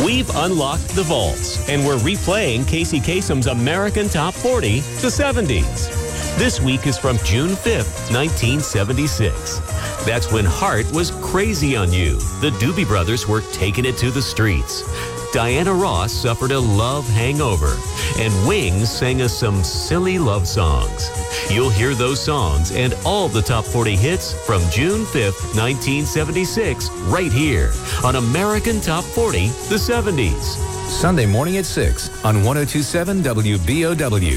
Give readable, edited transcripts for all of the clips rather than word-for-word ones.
We've unlocked the vaults, and we're replaying Casey Kasem's American Top 40, the 70s. This week is from June 5th, 1976. That's when Heart was crazy on you. The Doobie Brothers were taking it to the streets. Diana Ross suffered a love hangover, and Wings sang us some silly love songs. You'll hear those songs and all the top 40 hits from June 5th, 1976, right here on American Top 40, the 70s. Sunday morning at 6 on 1027 WBOW.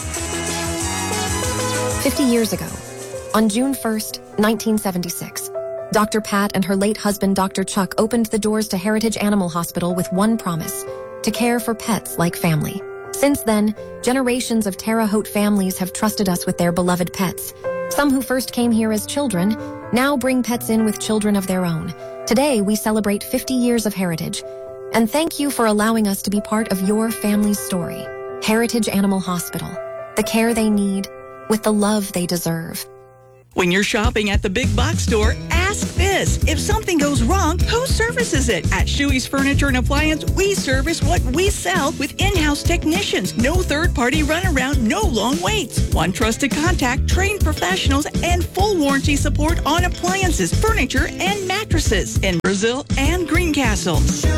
50 years ago, on June 1st, 1976, Dr. Pat and her late husband, Dr. Chuck, opened the doors to Heritage Animal Hospital with one promise: to care for pets like family. Since then, generations of Terre Haute families have trusted us with their beloved pets. Some who first came here as children now bring pets in with children of their own. Today, we celebrate 50 years of Heritage. And thank you for allowing us to be part of your family's story. Heritage Animal Hospital. The care they need with the love they deserve. When you're shopping at the big box store, ask this: if something goes wrong, who services it? At Shuey's Furniture and Appliance, we service what we sell with in-house technicians. No third-party runaround, no long waits. One trusted contact, trained professionals, and full warranty support on appliances, furniture, and mattresses in Brazil and Greencastle.